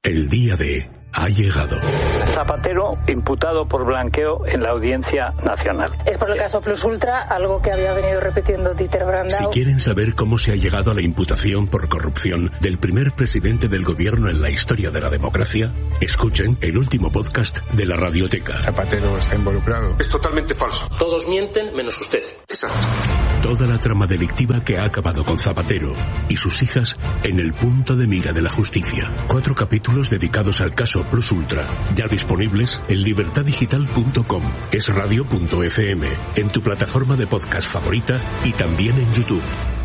El día D ha llegado. Zapatero imputado por blanqueo en la Audiencia Nacional. Es por el caso Plus Ultra, algo que había venido repitiendo Dieter Brandau. Si quieren saber cómo se ha llegado a la imputación por corrupción del primer presidente del gobierno en la historia de la democracia, escuchen el último podcast de la Radioteca. Zapatero está involucrado. Es totalmente falso. Todos mienten menos usted. Exacto. Toda la trama delictiva que ha acabado con Zapatero y sus hijas en el punto de mira de la justicia. 4 capítulos dedicados al caso Plus Ultra, ya disponibles en libertadigital.com, esradio.fm, en tu plataforma de podcast favorita y también en YouTube.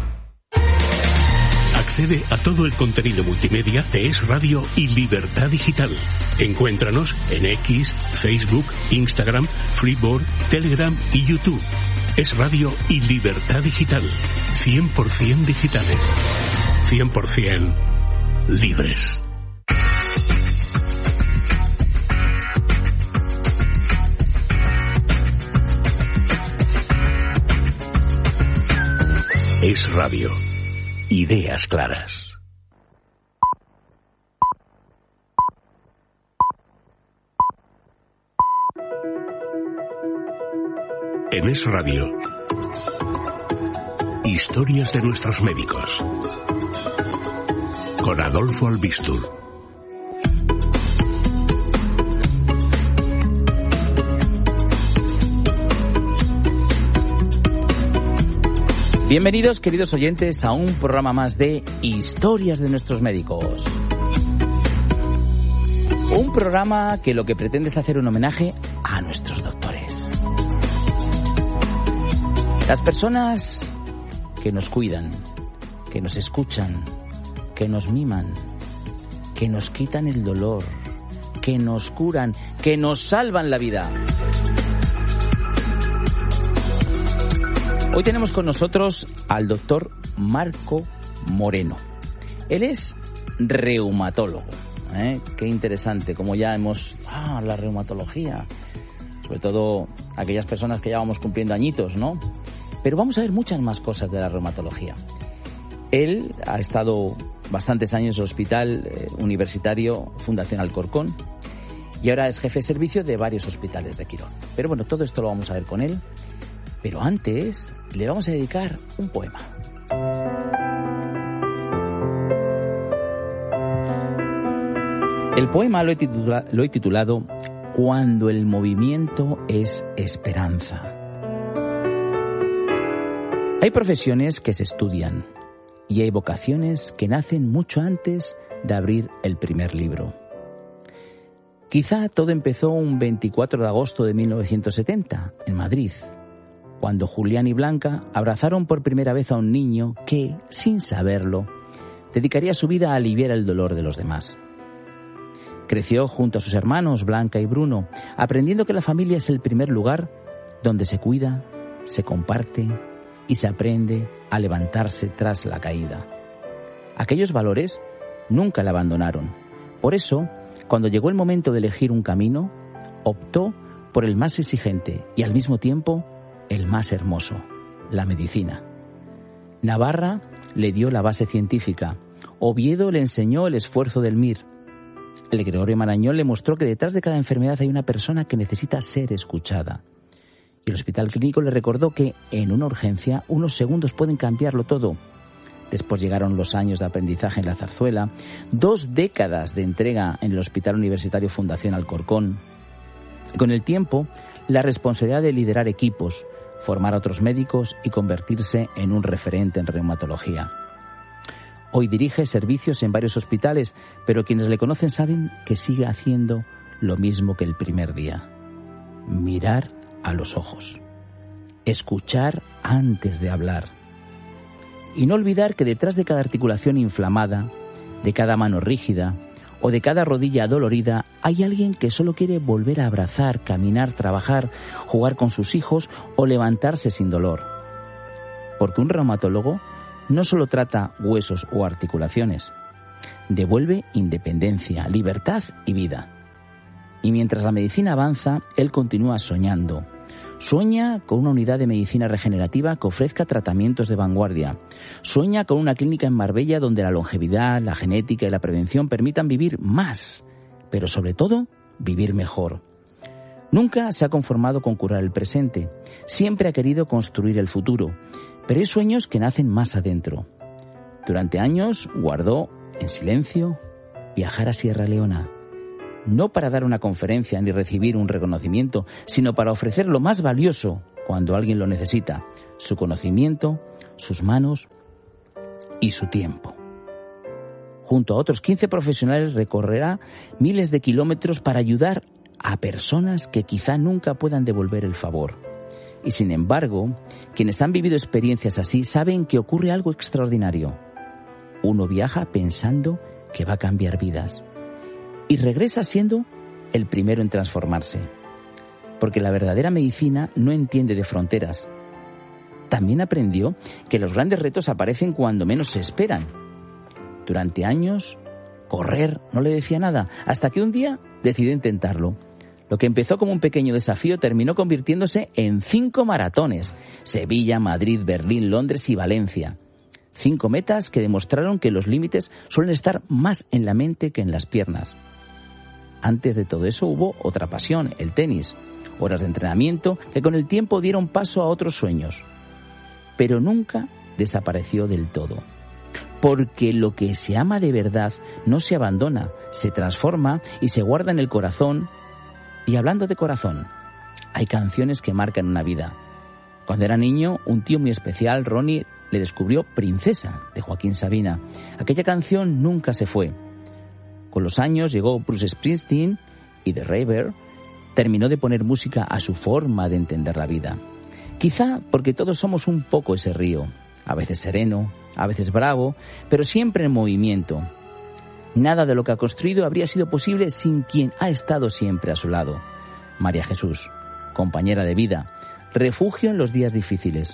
Accede a todo el contenido multimedia de Es Radio y Libertad Digital. Encuéntranos en X, Facebook, Instagram, Freeboard, Telegram y YouTube. Es Radio y Libertad Digital. 100% digitales. 100% libres. Es Radio. Ideas claras. En Es Radio. Historias de nuestros médicos. Con Adolfo Albistur. Bienvenidos, queridos oyentes, a un programa más de Historias de nuestros médicos. Un programa que lo que pretende es hacer un homenaje a nuestros doctores. Las personas que nos cuidan, que nos escuchan, que nos miman, que nos quitan el dolor, que nos curan, que nos salvan la vida. Hoy tenemos con nosotros al doctor Marco Moreno. Él es reumatólogo. Qué interesante, como ya hemos... la reumatología. Sobre todo aquellas personas que ya vamos cumpliendo añitos, ¿no? Pero vamos a ver muchas más cosas de la reumatología. Él ha estado bastantes años en el Hospital Universitario Fundación Alcorcón y ahora es jefe de servicio de varios hospitales de Quirón. Pero bueno, todo esto lo vamos a ver con él. Pero antes le vamos a dedicar un poema. El poema lo he titulado Cuando el movimiento es esperanza. Hay profesiones que se estudian y hay vocaciones que nacen mucho antes de abrir el primer libro. Quizá todo empezó un 24 de agosto de 1970 en Madrid, cuando Julián y Blanca abrazaron por primera vez a un niño que, sin saberlo, dedicaría su vida a aliviar el dolor de los demás. Creció junto a sus hermanos Blanca y Bruno, aprendiendo que la familia es el primer lugar donde se cuida, se comparte y se aprende a levantarse tras la caída. Aquellos valores nunca la abandonaron. Por eso, cuando llegó el momento de elegir un camino, optó por el más exigente y al mismo tiempo el más hermoso, la medicina. Navarra le dio la base científica, Oviedo le enseñó el esfuerzo del MIR, el Gregorio Marañón le mostró que detrás de cada enfermedad hay una persona que necesita ser escuchada. Y el Hospital Clínico le recordó que en una urgencia unos segundos pueden cambiarlo todo. Después llegaron los años de aprendizaje en la Zarzuela, 2 décadas de entrega en el Hospital Universitario Fundación Alcorcón. Y con el tiempo, la responsabilidad de liderar equipos, formar a otros médicos y convertirse en un referente en reumatología. Hoy dirige servicios en varios hospitales, pero quienes le conocen saben que sigue haciendo lo mismo que el primer día. Mirar a los ojos. Escuchar antes de hablar. Y no olvidar que detrás de cada articulación inflamada, de cada mano rígida o de cada rodilla dolorida, hay alguien que solo quiere volver a abrazar, caminar, trabajar, jugar con sus hijos o levantarse sin dolor. Porque un reumatólogo no solo trata huesos o articulaciones, devuelve independencia, libertad y vida. Y mientras la medicina avanza, él continúa soñando, Sueña con una unidad de medicina regenerativa que ofrezca tratamientos de vanguardia. Sueña con una clínica en Marbella donde la longevidad, la genética y la prevención permitan vivir más, pero sobre todo, vivir mejor. Nunca se ha conformado con curar el presente. Siempre ha querido construir el futuro, pero hay sueños que nacen más adentro. Durante años guardó, en silencio, viajar a Sierra Leona. No para dar una conferencia ni recibir un reconocimiento, sino para ofrecer lo más valioso cuando alguien lo necesita: su conocimiento, sus manos y su tiempo. Junto a otros 15 profesionales recorrerá miles de kilómetros para ayudar a personas que quizá nunca puedan devolver el favor. Y sin embargo, quienes han vivido experiencias así saben que ocurre algo extraordinario. Uno viaja pensando que va a cambiar vidas y regresa siendo el primero en transformarse. Porque la verdadera medicina no entiende de fronteras. También aprendió que los grandes retos aparecen cuando menos se esperan. Durante años, correr no le decía nada, hasta que un día decidió intentarlo. Lo que empezó como un pequeño desafío terminó convirtiéndose en 5 maratones: Sevilla, Madrid, Berlín, Londres y Valencia. 5 metas que demostraron que los límites suelen estar más en la mente que en las piernas. Antes de todo eso hubo otra pasión, el tenis. Horas de entrenamiento que con el tiempo dieron paso a otros sueños. Pero nunca desapareció del todo. Porque lo que se ama de verdad no se abandona, se transforma y se guarda en el corazón. Y hablando de corazón, hay canciones que marcan una vida. Cuando era niño, un tío muy especial, Ronnie, le descubrió Princesa, de Joaquín Sabina. Aquella canción nunca se fue. Con los años llegó Bruce Springsteen y The River terminó de poner música a su forma de entender la vida. Quizá porque todos somos un poco ese río, a veces sereno, a veces bravo, pero siempre en movimiento. Nada de lo que ha construido habría sido posible sin quien ha estado siempre a su lado: María Jesús, compañera de vida, refugio en los días difíciles.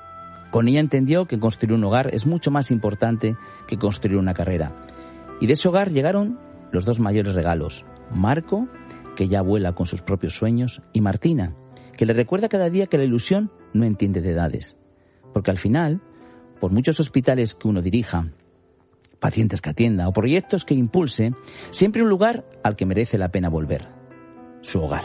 Con ella entendió que construir un hogar es mucho más importante que construir una carrera. Y de ese hogar llegaron los 2 mayores regalos: Marco, que ya vuela con sus propios sueños, y Martina, que le recuerda cada día que la ilusión no entiende de edades. Porque al final, por muchos hospitales que uno dirija, pacientes que atienda o proyectos que impulse, siempre hay un lugar al que merece la pena volver: su hogar.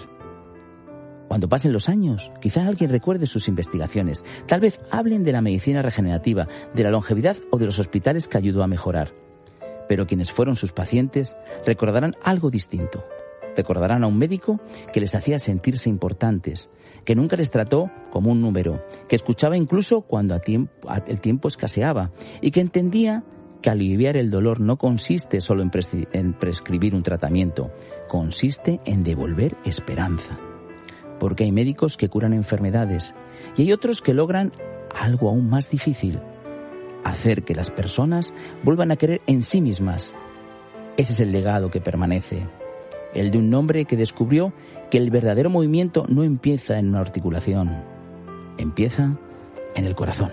Cuando pasen los años, quizá alguien recuerde sus investigaciones. Tal vez hablen de la medicina regenerativa, de la longevidad o de los hospitales que ayudó a mejorar. Pero quienes fueron sus pacientes recordarán algo distinto. Recordarán a un médico que les hacía sentirse importantes, que nunca les trató como un número, que escuchaba incluso cuando el tiempo escaseaba y que entendía que aliviar el dolor no consiste solo en prescribir un tratamiento, consiste en devolver esperanza. Porque hay médicos que curan enfermedades y hay otros que logran algo aún más difícil: hacer que las personas vuelvan a creer en sí mismas. Ese es el legado que permanece, el de un hombre que descubrió que el verdadero movimiento no empieza en una articulación, empieza en el corazón.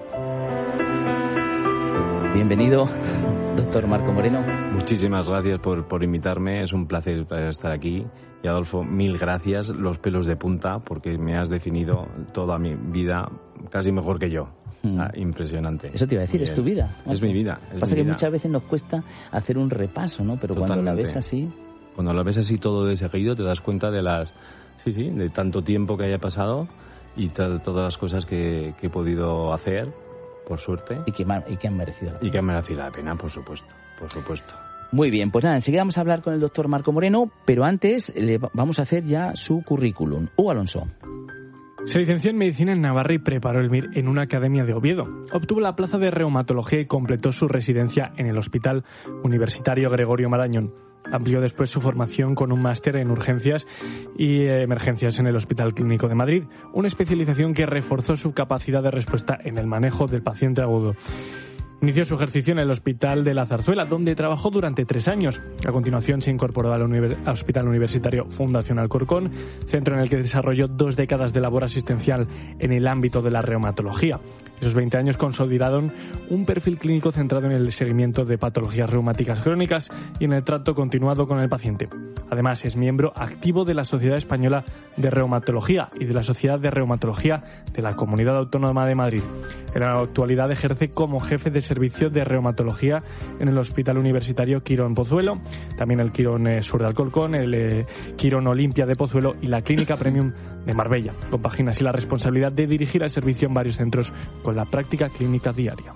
Bienvenido, doctor Marco Moreno. Muchísimas gracias por invitarme, es un placer estar aquí. Y Adolfo, 1000 gracias, los pelos de punta, porque me has definido toda mi vida casi mejor que yo. Impresionante. Eso te iba a decir, es tu vida. Es mi vida. Pasa que muchas veces nos cuesta hacer un repaso, ¿no? Pero totalmente. Cuando la ves así... Cuando la ves así todo de seguido, te das cuenta de de tanto tiempo que haya pasado y todas las cosas que he podido hacer, por suerte. Y que han merecido la pena. Y que han merecido la pena, por supuesto. Muy bien, pues nada, enseguida vamos a hablar con el doctor Marco Moreno, pero antes vamos a hacer ya su currículum. Hugo Alonso. Se licenció en Medicina en Navarra y preparó el MIR en una academia de Oviedo. Obtuvo la plaza de reumatología y completó su residencia en el Hospital Universitario Gregorio Marañón. Amplió después su formación con un máster en urgencias y emergencias en el Hospital Clínico de Madrid, una especialización que reforzó su capacidad de respuesta en el manejo del paciente agudo. Inició su ejercicio en el Hospital de la Zarzuela, donde trabajó durante 3 años. A continuación se incorporó al Hospital Universitario Fundación Alcorcón, centro en el que desarrolló 2 décadas de labor asistencial en el ámbito de la reumatología. Esos 20 años consolidaron un perfil clínico centrado en el seguimiento de patologías reumáticas crónicas y en el trato continuado con el paciente. Además, es miembro activo de la Sociedad Española de Reumatología y de la Sociedad de Reumatología de la Comunidad Autónoma de Madrid. En la actualidad ejerce como jefe de servicio de reumatología en el Hospital Universitario Quirón Pozuelo, también el Quirón Sur de Alcorcón, el Quirón Olimpia de Pozuelo y la Clínica Premium de Marbella. Compagina así la responsabilidad de dirigir el servicio en varios centros con la práctica clínica diaria.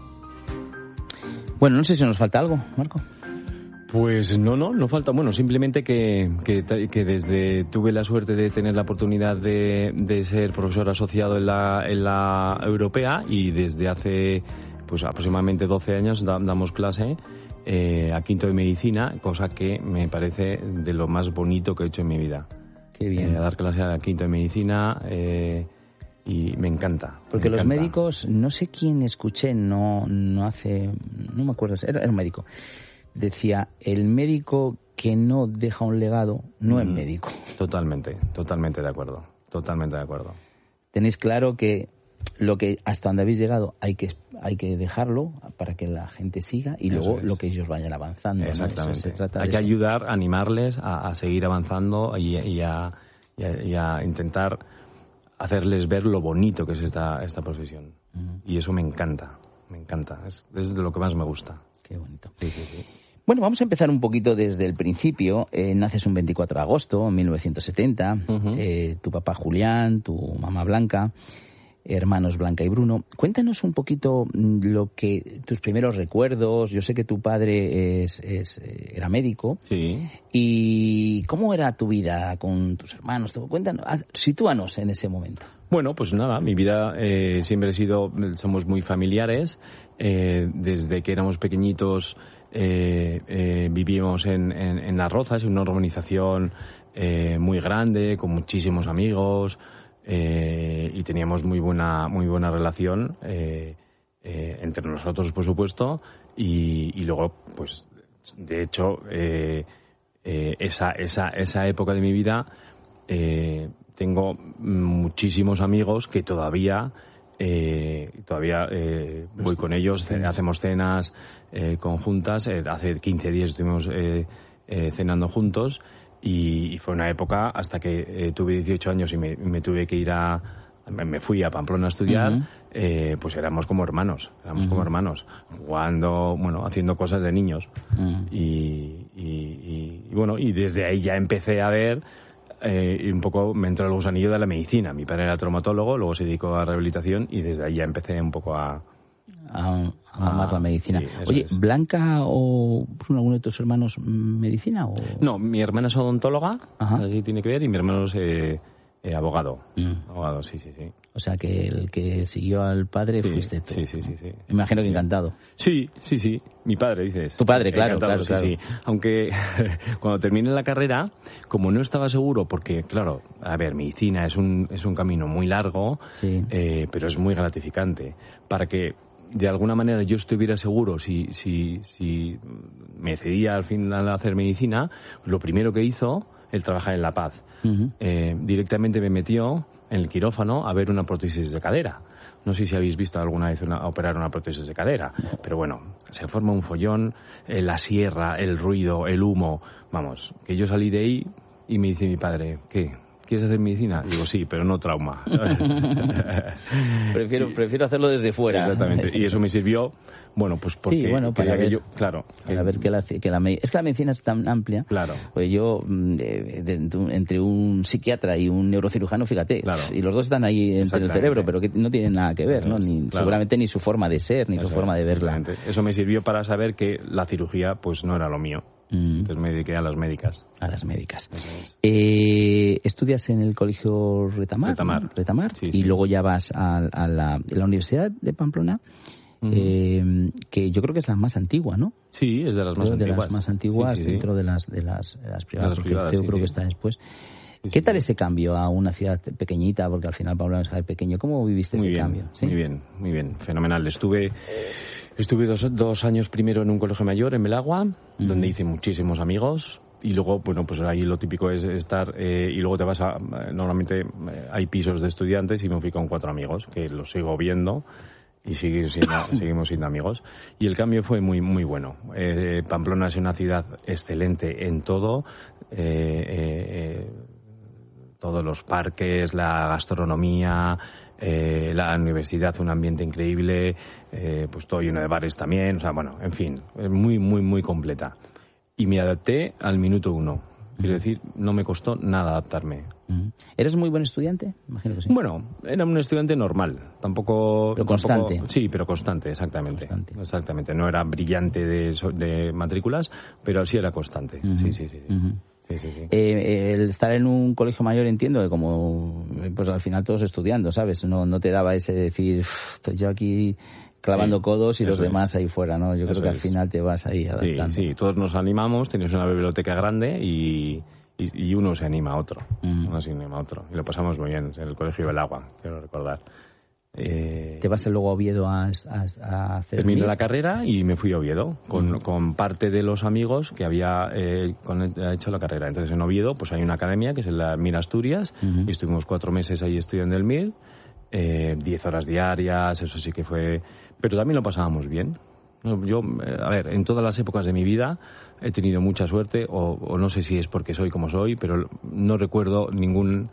Bueno, no sé si nos falta algo, Marco. Pues no falta. Bueno, simplemente que desde tuve la suerte de tener la oportunidad de ser profesor asociado en la europea, y desde hace pues aproximadamente 12 años damos clase a quinto de medicina, cosa que me parece de lo más bonito que he hecho en mi vida. Qué bien. Dar clase a quinto de medicina y me encanta. Porque los médicos, no sé quién escuché, no me acuerdo, era un médico. Decía, el médico que no deja un legado no es médico. Totalmente de acuerdo. Tenéis claro que lo que hasta donde habéis llegado hay que dejarlo para que la gente siga y luego lo que ellos vayan avanzando. Exactamente. ¿No? Hay que ayudar, animarles a seguir avanzando y a intentar hacerles ver lo bonito que es esta profesión. Y eso me encanta. Es de lo que más me gusta. Qué bonito. Sí. Bueno, vamos a empezar un poquito desde el principio. Naces un 24 de agosto de 1970. Tu papá Julián, tu mamá Blanca, hermanos Blanca y Bruno. Cuéntanos un poquito tus primeros recuerdos. Yo sé que tu padre era médico. Sí. ¿Y cómo era tu vida con tus hermanos? Cuéntanos, sitúanos en ese momento. Bueno, pues nada, mi vida siempre somos muy familiares. Desde que éramos pequeñitos vivimos en Las Rozas, en una urbanización muy grande, con muchísimos amigos, y teníamos muy buena relación entre nosotros, por supuesto, y luego, pues, de hecho, esa época de mi vida tengo muchísimos amigos que todavía voy con ellos, hacemos cenas conjuntas. Hace 15 días estuvimos cenando juntos y fue una época hasta que tuve 18 años y me tuve que me fui a Pamplona a estudiar. Pues éramos como hermanos, jugando, haciendo cosas de niños. Y bueno, y desde ahí ya empecé a ver. Y un poco me entró el gusanillo de la medicina. Mi padre era traumatólogo, luego se dedicó a rehabilitación y desde ahí ya empecé un poco a amar la medicina. Sí, oye, ¿Blanca o Bruno, alguno de tus hermanos, medicina? O... No, mi hermana es odontóloga, aquí tiene que ver, y mi hermano es abogado. Abogado, sí. O sea, que el que siguió al padre fuiste tú. Sí. Me imagino que encantado. Sí. Mi padre, dices. Tu padre, claro. Sí. Aunque cuando terminé la carrera, como no estaba seguro, porque, claro, a ver, medicina es un camino muy largo, pero es muy gratificante. Para que, de alguna manera, yo estuviera seguro si me cedía al final a hacer medicina, lo primero que hizo, él trabajar en La Paz. Directamente me metió en el quirófano a ver una prótesis de cadera. No sé si habéis visto alguna vez operar una prótesis de cadera, pero bueno, se forma un follón, la sierra, el ruido, el humo. Vamos, que yo salí de ahí y me dice mi padre, ¿qué? ¿Quieres hacer medicina? Digo, sí, pero no trauma. prefiero hacerlo desde fuera. Exactamente, y eso me sirvió, bueno, pues porque para ver, para ver que la medicina es tan amplia. Claro. Pues yo, entre un psiquiatra y un neurocirujano, fíjate, y los dos están ahí entre el cerebro, pero que no tienen nada que ver, ¿no? Seguramente ni su forma de ser, ni su forma de verla. Eso me sirvió para saber que la cirugía, pues no era lo mío. Entonces me dediqué a las médicas. Estudias en el colegio Retamar. Sí, y luego ya vas a la Universidad de Pamplona, que yo creo que es la más antigua, ¿no? Sí, es de las más antiguas. Dentro de las privadas, porque yo creo que está después. ¿Qué tal ese cambio a una ciudad pequeñita? Porque al final Pamplona es pequeño. ¿Cómo viviste ese cambio? ¿Sí? Muy bien, fenomenal. Estuve 2 años primero en un colegio mayor, en Melagua, donde hice muchísimos amigos. Y luego, bueno, pues ahí lo típico es estar, y luego te vas a, normalmente hay pisos de estudiantes y me fui con 4 amigos, que los sigo viendo y seguimos siendo amigos. Y el cambio fue muy, muy bueno. Pamplona es una ciudad excelente en todo, todos los parques, la gastronomía, la universidad, un ambiente increíble, pues todo lleno de bares también, o sea, bueno, en fin, muy, muy, muy completa. Y me adapté al minuto 1. Quiero decir, no me costó nada adaptarme. ¿Eres muy buen estudiante? Imagino que sí. Bueno, era un estudiante normal. Tampoco... Pero constante. Sí, pero constante, exactamente. Exactamente. No era brillante de matrículas, pero sí era constante. Sí. El estar en un colegio mayor, entiendo que como pues al final todos estudiando, ¿sabes? No te daba ese decir, estoy yo aquí clavando codos y los demás ahí fuera, ¿no? Yo creo que al final te vas ahí adaptando. Sí, todos nos animamos, tienes una biblioteca grande y uno se anima a otro. Uno se anima a otro. Y lo pasamos muy bien en el colegio del Agua, quiero recordar. ¿Te vas luego a Oviedo a hacer? Terminé la carrera y me fui a Oviedo con parte de los amigos que había hecho la carrera. Entonces en Oviedo pues hay una academia que es la MIR Asturias y estuvimos 4 meses ahí estudiando el MIR, 10 horas diarias, eso sí que fue... Pero también lo pasábamos bien. Yo, a ver, en todas las épocas de mi vida he tenido mucha suerte o no sé si es porque soy como soy, pero no recuerdo ningún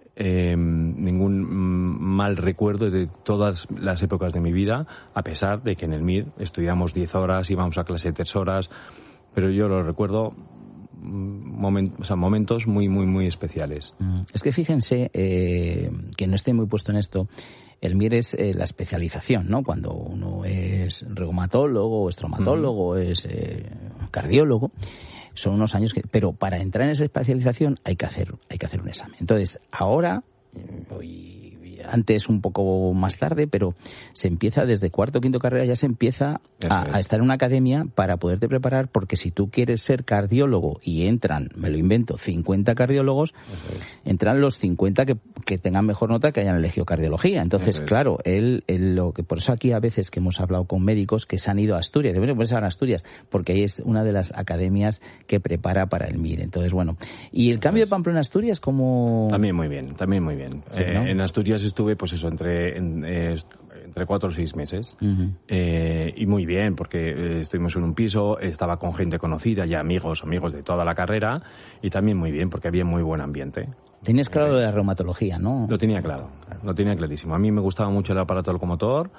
mal recuerdo de todas las épocas de mi vida, a pesar de que en el MIR estudiamos 10 horas, íbamos a clase 3 horas, pero yo lo recuerdo momentos muy, muy, muy especiales. Es que fíjense, que no esté muy puesto en esto, el MIR es la especialización, ¿no? Cuando uno es reumatólogo, o es traumatólogo, es cardiólogo, son unos años que... Pero para entrar en esa especialización hay que hacer un examen. Entonces, ahora, antes un poco más tarde, pero se empieza desde 4º o 5º carrera, ya se empieza a estar en una academia para poderte preparar, porque si tú quieres ser cardiólogo y entran, me lo invento, 50 cardiólogos, entran los 50 que tengan mejor nota que hayan elegido cardiología. Entonces, claro, por eso aquí a veces que hemos hablado con médicos que se han ido a Asturias, pues se van a Asturias, porque ahí es una de las academias que prepara para el MIR. Entonces, bueno, y el cambio de Pamplona a Asturias, ¿cómo...? También muy bien. Sí, ¿no? En Asturias estuve, pues eso, entre 4 o 6 meses. Y muy bien, porque estuvimos en un piso, estaba con gente conocida, ya amigos de toda la carrera, y también muy bien, porque había muy buen ambiente. Tenías claro de la reumatología, ¿no? Lo tenía claro, lo tenía clarísimo. A mí me gustaba mucho el aparato locomotor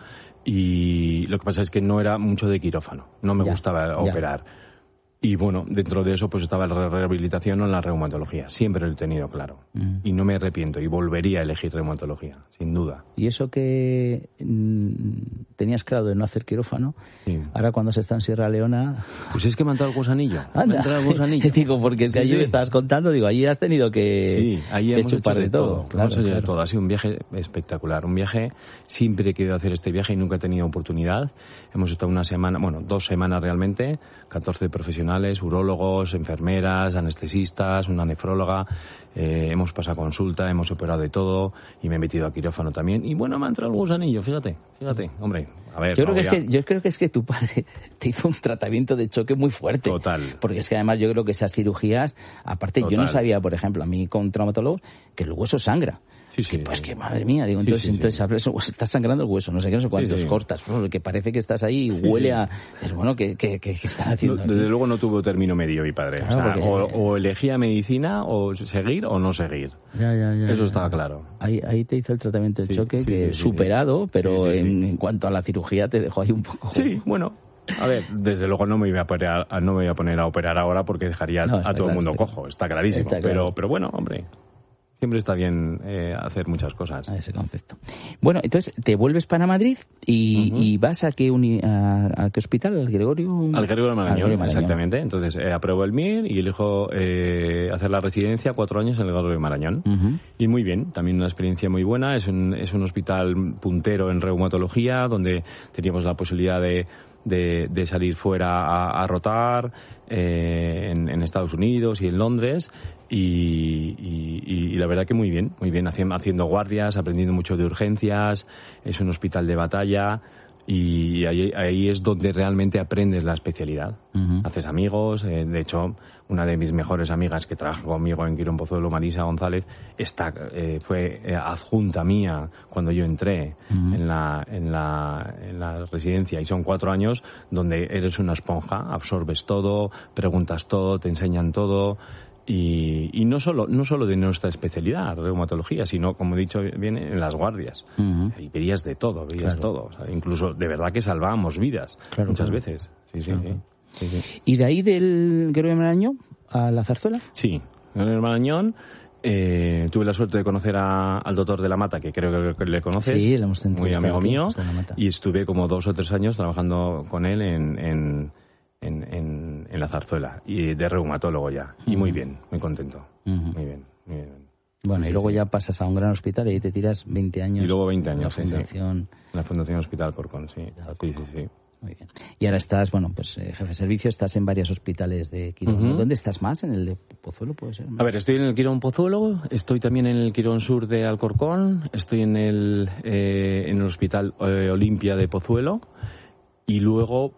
y lo que pasa es que no era mucho de quirófano, no me gustaba operar. Y bueno, dentro de eso pues estaba la rehabilitación o la reumatología. Siempre lo he tenido claro. Y no me arrepiento y volvería a elegir reumatología, sin duda. Y eso que tenías claro de no hacer quirófano, ahora cuando se está en Sierra Leona... Pues es que me ha entrado el gusanillo. Anda. Digo, porque es que allí me estabas contando, digo, allí has tenido que... Sí, allí hemos hecho de todo. Hemos hecho de todo. Ha sido un viaje espectacular. Un viaje, siempre he querido hacer este viaje y nunca he tenido oportunidad. Hemos estado 2 semanas realmente, 14 profesionales, urólogos, enfermeras, anestesistas, una nefróloga, hemos pasado consulta, hemos operado de todo y me he metido a quirófano también y bueno, me ha entrado el gusanillo, fíjate, hombre, a ver. Yo creo que es que tu padre te hizo un tratamiento de choque muy fuerte. Total. Porque es que además yo creo que esas cirugías, aparte yo no sabía, por ejemplo, a mí con traumatólogo, que el hueso sangra. Sí. Pues que madre mía, digo, entonces estás sangrando el hueso, no sé qué, no sé cuántos cortas, que parece que estás ahí y huele a... Pero bueno, ¿qué están haciendo? Desde luego no tuvo término medio mi padre. Claro, o elegía medicina, o seguir o no seguir. Eso estaba claro. Ahí te hizo el tratamiento del choque, que superado, pero en cuanto a la cirugía te dejó ahí un poco... Sí, bueno... A ver, desde luego no me voy a poner a operar ahora porque dejaría a todo el mundo cojo, está clarísimo. Pero bueno, hombre... Siempre está bien hacer muchas cosas. A ese concepto. Bueno, entonces te vuelves para Madrid y vas a qué hospital, al Gregorio... Al Gregorio Marañón, exactamente. Entonces apruebo el MIR y elijo hacer la residencia 4 años en el Gregorio Marañón. Y muy bien, también una experiencia muy buena. Es un hospital puntero en reumatología donde teníamos la posibilidad de de salir fuera a rotar en Estados Unidos y en Londres. Y la verdad que muy bien, haciendo guardias, aprendiendo mucho de urgencias. Es un hospital de batalla. Y ahí es donde realmente aprendes la especialidad. Uh-huh. Haces amigos. De hecho, una de mis mejores amigas que trabaja conmigo en Quirón Pozuelo, Marisa González, fue adjunta mía cuando yo entré uh-huh. en la residencia. Y son 4 años donde eres una esponja, absorbes todo, preguntas todo, te enseñan todo. Y no solo de nuestra especialidad, reumatología, sino, como he dicho bien, en las guardias. Uh-huh. Y veías de todo, todo. O sea, incluso, de verdad que salvábamos vidas muchas veces. Sí. ¿Y de ahí del Gregorio Marañón a la Zarzuela? Sí, en el Marañón tuve la suerte de conocer al doctor de la Mata, que creo que le conoces. Sí, lo hemos entendido. Muy amigo mío. Y estuve como 2 o 3 años trabajando con él en la Zarzuela, y de reumatólogo ya. Y muy bien, muy contento. Uh-huh. Muy bien. Bueno, y luego ya pasas a un gran hospital y ahí te tiras 20 años. Y luego 20 años, en la Fundación Hospital Corcón, sí. Muy bien. Y ahora estás, jefe de servicio, estás en varios hospitles de Quirón. Uh-huh. ¿Dónde estás más? ¿En el de Pozuelo, puede ser? A ver, estoy en el Quirón Pozuelo, estoy también en el Quirón Sur de Alcorcón, estoy en el Hospital Olimpia de Pozuelo. Y luego,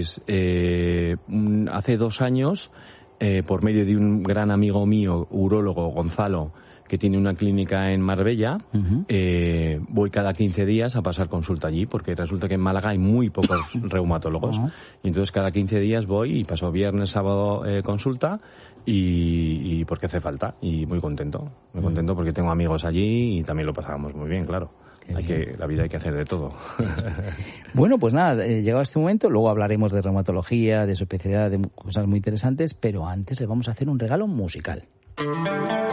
hace 2 años, por medio de un gran amigo mío, urólogo, Gonzalo, que tiene una clínica en Marbella, uh-huh. Voy cada 15 días a pasar consulta allí, porque resulta que en Málaga hay muy pocos reumatólogos. Uh-huh. Y entonces cada 15 días voy y paso viernes, sábado consulta, y porque hace falta. Y muy contento porque tengo amigos allí y también lo pasábamos muy bien, claro. La vida hay que hacer de todo. Bueno, pues nada, llegado este momento, luego hablaremos de reumatología, de su especialidad, de cosas muy interesantes, pero antes le vamos a hacer un regalo musical.